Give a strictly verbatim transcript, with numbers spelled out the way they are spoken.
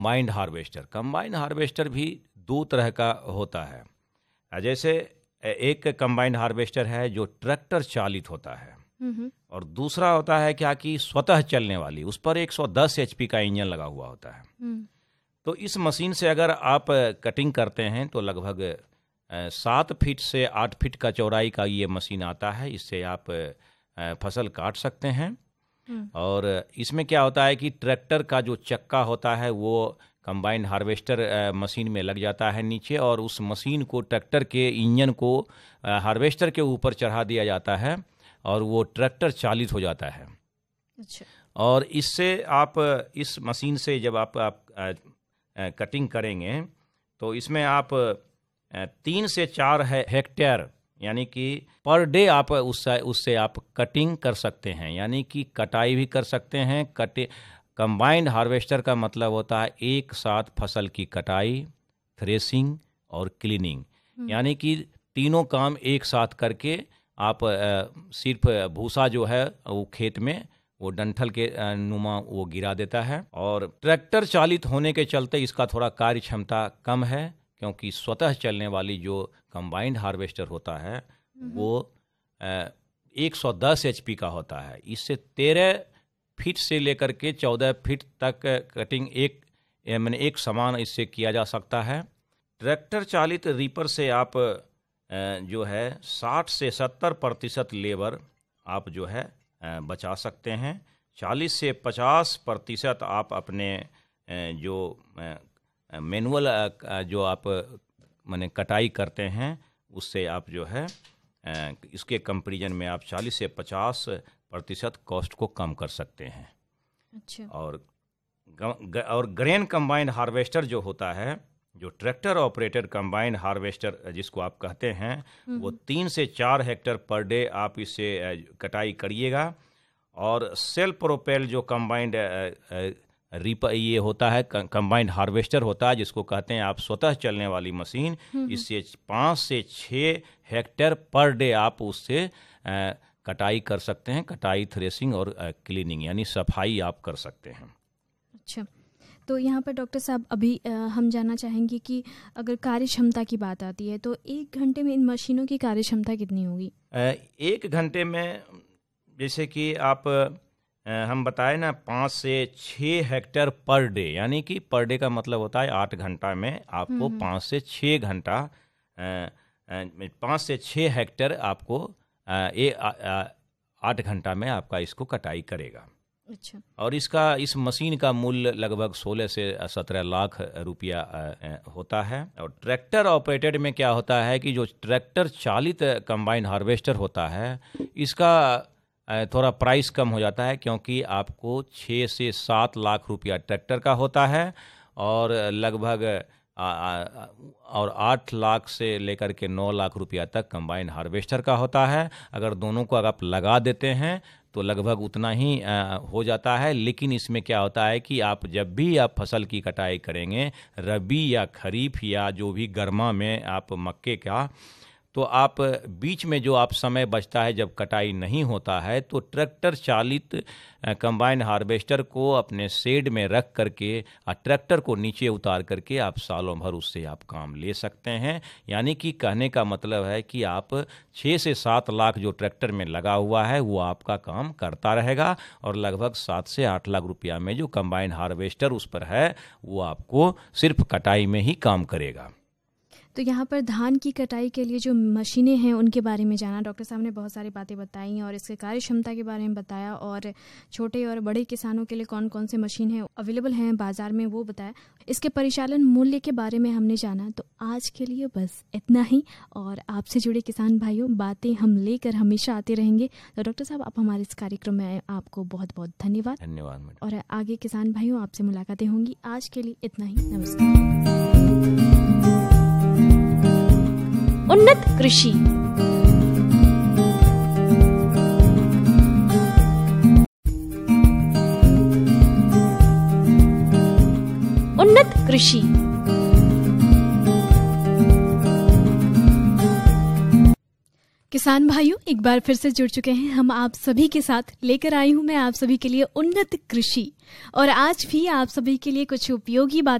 Combined harvester combined harvester भी दो तरह का होता है। जैसे एक कंबाइंड हार्वेस्टर है जो ट्रैक्टर चालित होता है, और दूसरा होता है क्या कि स्वतः चलने वाली, उस पर एक सौ दस एचपी का इंजन लगा हुआ होता है। तो इस मशीन से अगर आप कटिंग करते हैं तो लगभग सात फीट से आठ फीट का चौड़ाई का ये मशीन आता है। इससे आप फसल काट सकते हैं। और इसमें क्या होता है कि ट्रैक्टर का जो चक्का होता है वो कंबाइंड हार्वेस्टर मशीन में लग जाता है नीचे, और उस मशीन को ट्रैक्टर के इंजन को हार्वेस्टर के ऊपर चढ़ा दिया जाता है और वो ट्रैक्टर चालित हो जाता है। अच्छा। और इससे आप इस मशीन से जब आप, आप आ, आ, कटिंग करेंगे तो इसमें आप आ, तीन से चार हेक्टेयर यानी कि पर डे आप उससे उससे आप कटिंग कर सकते हैं, यानी कि कटाई भी कर सकते हैं। कटे कंबाइंड हार्वेस्टर का मतलब होता है एक साथ फसल की कटाई, थ्रेसिंग और क्लीनिंग, यानी कि तीनों काम एक साथ करके आप सिर्फ भूसा जो है वो खेत में वो डंठल के नुमा वो गिरा देता है। और ट्रैक्टर चालित होने के चलते इसका थोड़ा कार्य क्षमता कम है, क्योंकि स्वतः चलने वाली जो कंबाइंड हार्वेस्टर होता है वो एक सौ दस एचपी का होता है। इससे तेरह फीट से लेकर के चौदह फीट तक कटिंग एक मैंने एक समान इससे किया जा सकता है। ट्रैक्टर चालित रीपर से आप जो है साठ से सत्तर प्रतिशत लेबर आप जो है बचा सकते हैं। चालीस से पचास प्रतिशत आप अपने जो मैनुअल जो आप माने कटाई करते हैं उससे आप जो है इसके कंपैरिजन में आप चालीस से पचास प्रतिशत कॉस्ट को कम कर सकते हैं। अच्छा। और ग, और ग्रेन कंबाइंड हार्वेस्टर जो होता है, जो ट्रैक्टर ऑपरेटेड कंबाइंड हार्वेस्टर जिसको आप कहते हैं, वो तीन से चार हेक्टेयर पर डे आप इससे कटाई करिएगा। और सेल्फ प्रोपेल जो कंबाइंड रीपर ये होता है, कंबाइंड हार्वेस्टर होता है जिसको कहते हैं आप स्वतः चलने वाली मशीन, इससे पाँच से छः हेक्टेयर पर डे आप उससे आ, कटाई कर सकते हैं। कटाई, थ्रेसिंग और क्लीनिंग यानी सफाई आप कर सकते हैं। अच्छा, तो यहाँ पर डॉक्टर साहब अभी आ, हम जानना चाहेंगे कि अगर कार्य क्षमता की बात आती है तो एक घंटे में इन मशीनों की कार्य क्षमता कितनी होगी? एक घंटे में जैसे कि आप हम बताए ना पाँच से छः हेक्टेयर पर डे, यानी कि पर डे का मतलब होता है आठ घंटा में आपको पाँच से छः घंटा पाँच से छः हेक्टेयर आपको ये आठ घंटा में आपका इसको कटाई करेगा। अच्छा। और इसका इस मशीन का मूल्य लगभग सोलह से सत्रह लाख रुपया होता है। और ट्रैक्टर ऑपरेटेड में क्या होता है कि जो ट्रैक्टर चालित कंबाइंड हार्वेस्टर होता है इसका थोड़ा प्राइस कम हो जाता है, क्योंकि आपको छः से सात लाख रुपया ट्रैक्टर का होता है और लगभग आ, आ, और आठ लाख से लेकर के नौ लाख रुपया तक कंबाइन हार्वेस्टर का होता है। अगर दोनों को अगर आप लगा देते हैं तो लगभग उतना ही आ, हो जाता है। लेकिन इसमें क्या होता है कि आप जब भी आप फसल की कटाई करेंगे, रबी या खरीफ या जो भी गर्मा में आप मक्के का, तो आप बीच में जो आप समय बचता है जब कटाई नहीं होता है तो ट्रैक्टर चालित कंबाइन हार्वेस्टर को अपने शेड में रख करके और ट्रैक्टर को नीचे उतार करके आप सालों भर उससे आप काम ले सकते हैं। यानी कि कहने का मतलब है कि आप छः से सात लाख जो ट्रैक्टर में लगा हुआ है वो आपका काम करता रहेगा, और लगभग सात से आठ लाख रुपया में जो कंबाइन हार्वेस्टर उस पर है वो आपको सिर्फ कटाई में ही काम करेगा। तो यहाँ पर धान की कटाई के लिए जो मशीनें हैं उनके बारे में जाना, डॉक्टर साहब ने बहुत सारी बातें बताई और इसके कार्य क्षमता के बारे में बताया, और छोटे और बड़े किसानों के लिए कौन कौन से मशीन हैं अवेलेबल हैं बाज़ार में वो बताया। इसके परिचालन मूल्य के बारे में हमने जाना। तो आज के लिए बस इतना ही, और आपसे जुड़े किसान भाइयों बातें हम लेकर हमेशा आते रहेंगे। तो डॉक्टर साहब आप हमारे इस कार्यक्रम में आए, आपको बहुत बहुत धन्यवाद। धन्यवाद। और आगे किसान भाइयों आपसे मुलाकातें होंगी। आज के लिए इतना ही, नमस्कार। उन्नत कृषि। उन्नत कृषि। किसान भाइयों, एक बार फिर से जुड़ चुके हैं हम आप सभी के साथ। लेकर आई हूं मैं आप सभी के लिए उन्नत कृषि, और आज भी आप सभी के लिए कुछ उपयोगी बातें